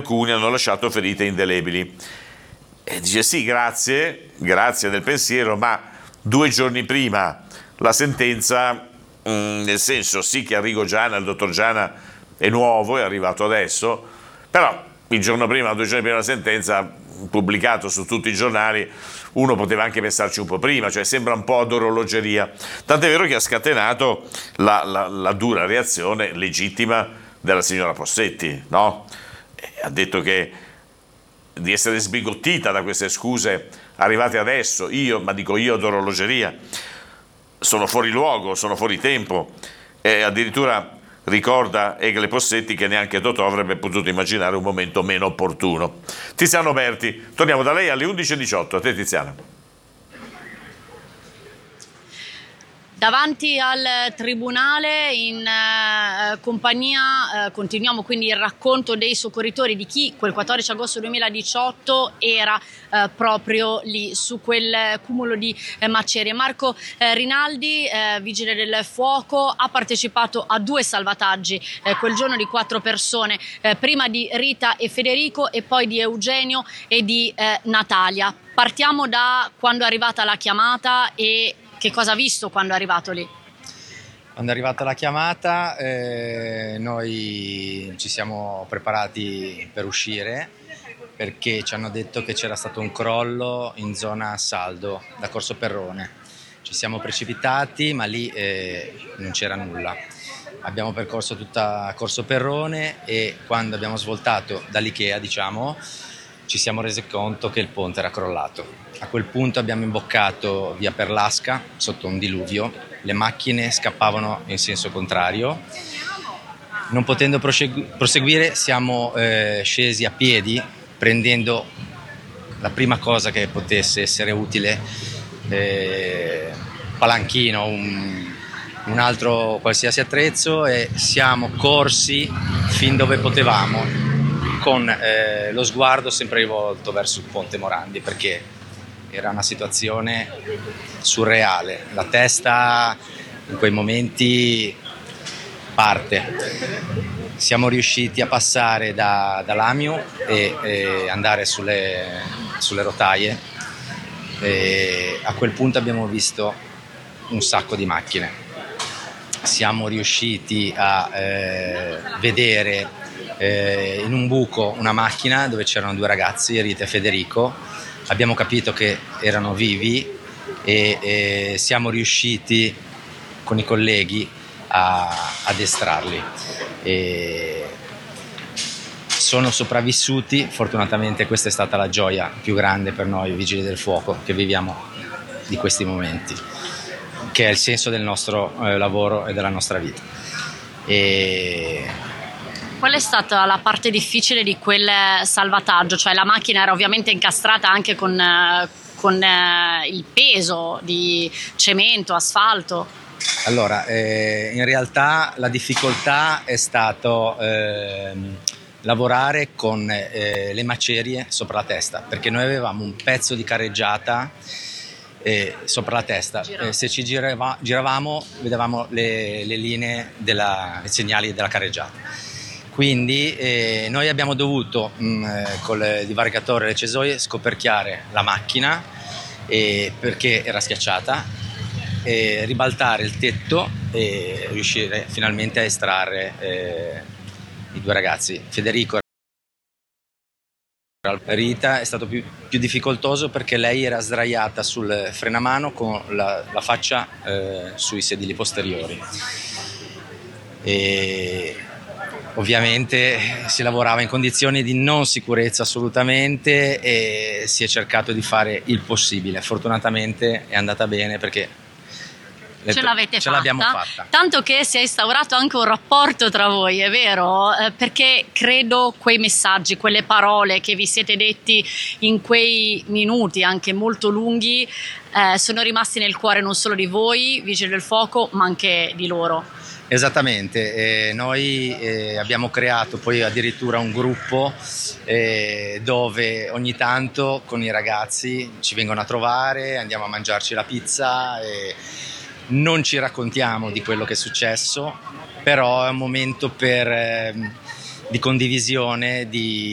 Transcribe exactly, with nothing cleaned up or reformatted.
alcuni hanno lasciato ferite indelebili. E dice sì, grazie, grazie del pensiero, ma due giorni prima la sentenza, mh, nel senso sì che Arrigo Giana, il dottor Giana è nuovo, è arrivato adesso, però il giorno prima, due giorni prima la sentenza, pubblicato su tutti i giornali, uno poteva anche pensarci un po' prima, cioè sembra un po' ad orologeria, tant'è vero che ha scatenato la, la, la dura reazione legittima della signora Possetti, no? E ha detto che di essere sbigottita da queste scuse arrivate adesso, io, ma dico io ad orologeria, sono fuori luogo, sono fuori tempo, e addirittura ricorda Egle Possetti che neanche Totò avrebbe potuto immaginare un momento meno opportuno. Tiziano Berti, torniamo da lei alle undici e diciotto, a te Tiziana. Davanti al tribunale in eh, compagnia, eh, continuiamo quindi il racconto dei soccorritori di chi quel quattordici agosto duemiladiciotto era eh, proprio lì su quel cumulo di eh, macerie. Marco eh, Rinaldi, eh, vigile del fuoco, ha partecipato a due salvataggi eh, quel giorno di quattro persone, eh, prima di Rita e Federico e poi di Eugenio e di eh, Natalia. Partiamo da quando è arrivata la chiamata e che cosa ha visto quando è arrivato lì? Quando è arrivata la chiamata eh, noi ci siamo preparati per uscire perché ci hanno detto che c'era stato un crollo in zona Saldo da Corso Perrone. Ci siamo precipitati ma lì eh, non c'era nulla. Abbiamo percorso tutta Corso Perrone e quando abbiamo svoltato dall'Ikea, diciamo, ci siamo resi conto che il ponte era crollato. A quel punto abbiamo imboccato via Perlasca sotto un diluvio, le macchine scappavano in senso contrario. Non potendo prosegu- proseguire siamo eh, scesi a piedi prendendo la prima cosa che potesse essere utile, eh, palanchino, un, un altro qualsiasi attrezzo e siamo corsi fin dove potevamo con eh, lo sguardo sempre rivolto verso il Ponte Morandi perché era una situazione surreale, la testa in quei momenti parte. Siamo riusciti a passare da, da Lamio e, e andare sulle, sulle rotaie e a quel punto abbiamo visto un sacco di macchine. Siamo riusciti a eh, vedere eh, in un buco una macchina dove c'erano due ragazzi, Rita e Federico. Abbiamo capito che erano vivi e, e siamo riusciti con i colleghi a addestrarli. E sono sopravvissuti, fortunatamente questa è stata la gioia più grande per noi vigili del fuoco che viviamo di questi momenti, che è il senso del nostro eh, lavoro e della nostra vita. E qual è stata la parte difficile di quel salvataggio? Cioè la macchina era ovviamente incastrata anche con, con eh, il peso di cemento, asfalto. Allora, eh, in realtà la difficoltà è stato eh, lavorare con eh, le macerie sopra la testa, perché noi avevamo un pezzo di carreggiata eh, sopra la testa. Eh, se ci girava, giravamo vedevamo le, le linee, della, i segnali della carreggiata. Quindi eh, noi abbiamo dovuto mh, con il divaricatore e le cesoie scoperchiare la macchina eh, perché era schiacciata, e ribaltare il tetto e riuscire finalmente a estrarre eh, i due ragazzi. Federico Rita è stato più, più difficoltoso perché lei era sdraiata sul frenamano con la, la faccia eh, sui sedili posteriori. E ovviamente si lavorava in condizioni di non sicurezza assolutamente e si è cercato di fare il possibile. Fortunatamente è andata bene perché ce l'avete ce fatta, l'abbiamo fatta. Tanto che si è instaurato anche un rapporto tra voi, è vero? Eh, perché credo quei messaggi, quelle parole che vi siete detti in quei minuti anche molto lunghi eh, sono rimasti nel cuore non solo di voi, Vigili del Fuoco, ma anche di loro. Esattamente, eh, noi eh, abbiamo creato poi addirittura un gruppo eh, dove ogni tanto con i ragazzi ci vengono a trovare, andiamo a mangiarci la pizza e non ci raccontiamo di quello che è successo, però è un momento per, eh, di condivisione, di